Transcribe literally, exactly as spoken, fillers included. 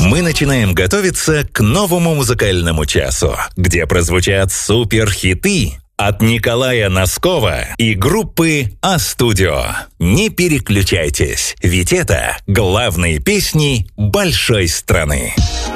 Мы начинаем готовиться к новому музыкальному часу, где прозвучат суперхиты от Николая Носкова и группы А-Студио. Не переключайтесь, ведь это главные песни большой страны.